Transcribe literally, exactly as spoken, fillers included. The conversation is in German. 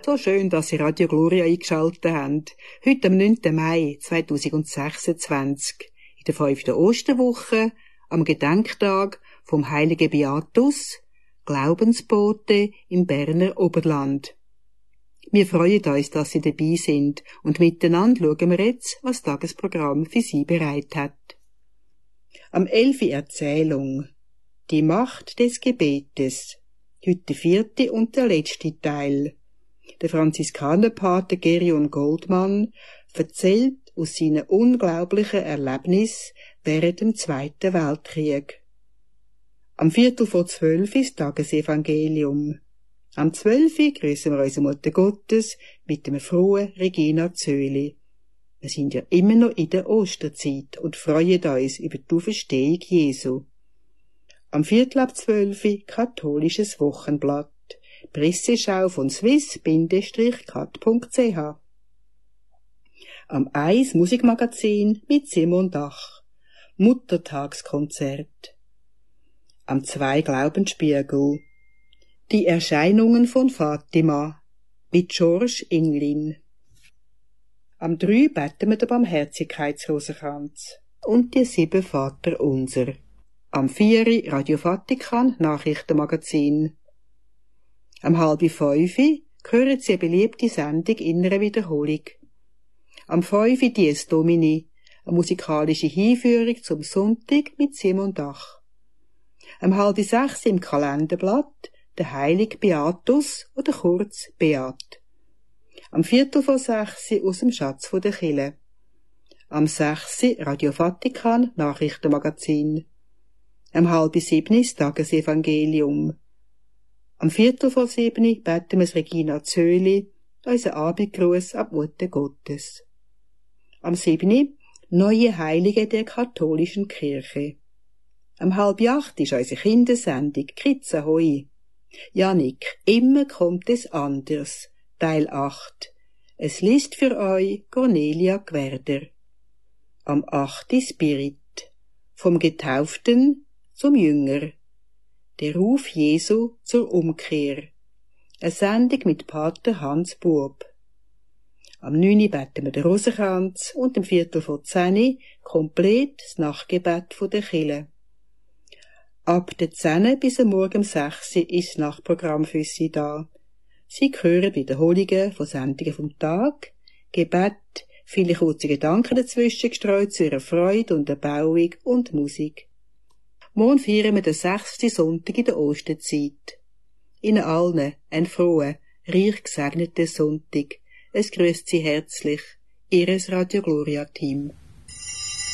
So schön, dass Sie Radio Gloria eingeschaltet haben. Heute am neunten Mai zweitausendsechsundzwanzig, in der fünften Osterwoche, am Gedenktag vom heiligen Beatus, Glaubensbote im Berner Oberland. Wir freuen uns, dass Sie dabei sind, und miteinander schauen wir jetzt, was das Tagesprogramm für Sie bereit hat. Am elfi Erzählung. Die Macht des Gebetes. Heute der vierte und der letzte Teil. Der Franziskanerpater Gerion Goldmann erzählt aus seinen unglaublichen Erlebnissen während dem Zweiten Weltkrieg. Am Viertel vor zwölf ist Tagesevangelium. Am zwölf grüßen wir unsere Mutter Gottes mit dem frohen Regina Zöli. Wir sind ja immer noch in der Osterzeit und freuen uns über die Auferstehung Jesu. Am Viertel ab zwölf katholisches Wochenblatt. Presseschau von swiss Bindestrich cat punkt c h. Am eins Musikmagazin mit Simon Dach. Muttertagskonzert. Am zwei Glaubensspiegel. Die Erscheinungen von Fatima mit George Inglin. Am drei beten wir den Barmherzigkeitsrosenkranz und die sieben Vaterunser. Am vier Radio Vatikan Nachrichtenmagazin. Am halb fünf hören Sie eine beliebte Sendung in einer Wiederholung. Am fünf Dies Domini, eine musikalische Hinführung zum Sonntag mit Simon Dach. Am halb sechs im Kalenderblatt der heilige Beatus oder kurz Beat. Am Viertel vor sechs aus dem Schatz der Kirche. Am sechs Radio Vatikan Nachrichtenmagazin. Am halb sieben das Tagesevangelium. Am Viertel vor sieben beten wir Regina Zöli, unser Abendgruß ab Mutter Gottes. Am sieben neue Heilige der katholischen Kirche. Am halb acht ist unsere Kindersendung Kritze Hoi. Jannik, immer kommt es anders. Teil acht. Es liest für euch Cornelia Gwerder. Am acht Spirit. Vom Getauften zum Jünger. Der Ruf Jesu zur Umkehr. Eine Sendung mit Pater Hans Buob. Am neun beten wir den Rosenkranz und am Viertel vor zehn komplett das Nachtgebet von der Kirche. Ab der zehn bis am Morgen um sechs ist das Nachtprogramm für Sie da. Sie hören Wiederholungen von Sendungen vom Tag, Gebet, viele kurze Gedanken dazwischen gestreut zu Ihrer Freude und Erbauung und Musik. Morgen feiern wir den sechsten Sonntag in der Osterzeit. Ihnen allen einen frohen, reich gesegneten Sonntag. Es grüßt Sie herzlich, Ihres Radio Gloria Team.